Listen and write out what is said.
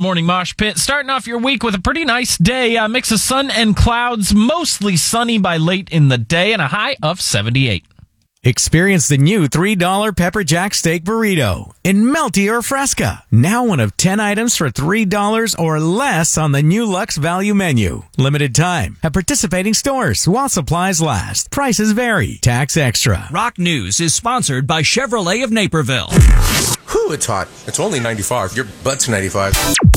Morning Mosh Pit. Starting off your week with a pretty nice day. A mix of sun and clouds, mostly sunny by late in the day, and a high of 78. Experience the new $3 Pepper Jack Steak Burrito in Melty or Fresca. Now one of 10 items for $3 or less on the new Lux Value Menu. Limited time at participating stores while supplies last. Prices vary. Tax extra. Rock News is sponsored by Chevrolet of Naperville. Whew, it's hot. It's only 95. Your butt's 95.